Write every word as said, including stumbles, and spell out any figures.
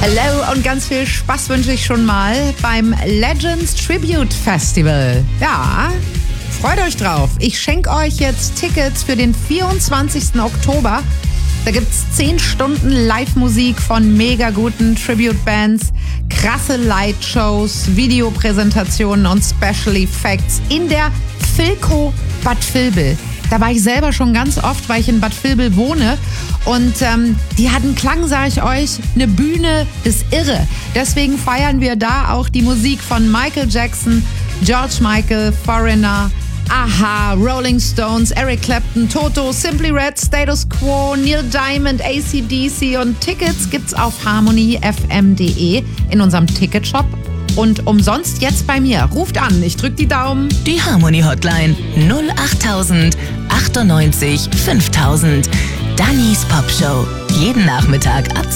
Hello und ganz viel Spaß wünsche ich schon mal beim Legends Tribute Festival. Ja, freut euch drauf. Ich schenke euch jetzt Tickets für den vierundzwanzigsten Oktober. Da gibt's zehn Stunden Live-Musik von mega guten Tribute-Bands, krasse Lightshows, Videopräsentationen und Special Effects in der Philco Bad Vilbel. Da war ich selber schon ganz oft, weil ich in Bad Vilbel wohne. Und ähm, die hatten Klang, sage ich euch, eine Bühne ist irre. Deswegen feiern wir da auch die Musik von Michael Jackson, George Michael, Foreigner, Aha, Rolling Stones, Eric Clapton, Toto, Simply Red, Status Quo, Neil Diamond, A C D C und Tickets gibt's auf harmony f m punkt d e in unserem Ticketshop und umsonst jetzt bei mir. Ruft an, ich drück die Daumen. Die Harmony Hotline null achttausend achtundneunzig fünftausend. Dannys Popshow. Jeden Nachmittag ab